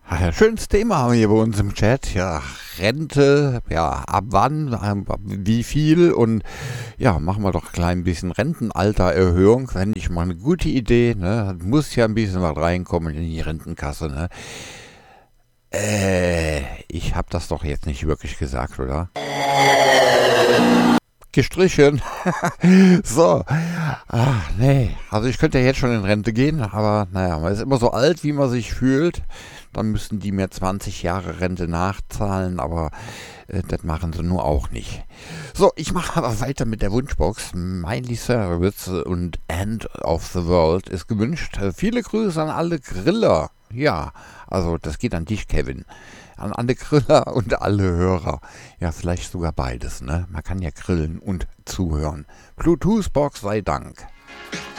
Ja, schönes Thema haben wir hier bei uns im Chat. Ja, Rente, ja, ab wann, wie viel und ja, machen wir doch ein klein bisschen Rentenaltererhöhung. Fände ich mal eine gute Idee, ne? Muss ja ein bisschen was reinkommen in die Rentenkasse, ne? Ich habe das doch jetzt nicht wirklich gesagt, oder? Gestrichen. So. Ach, nee. Also ich könnte ja jetzt schon in Rente gehen, aber naja, man ist immer so alt, wie man sich fühlt. Dann müssten die mir 20 Jahre Rente nachzahlen, aber das machen sie nur auch nicht. So, ich mache aber weiter mit der Wunschbox. Miley Cyrus und End of the World ist gewünscht. Viele Grüße an alle Griller. Ja, also das geht an dich, Kevin. An alle Griller und alle Hörer. Ja, vielleicht sogar beides, ne? Man kann ja grillen und zuhören. Bluetooth-Box sei Dank.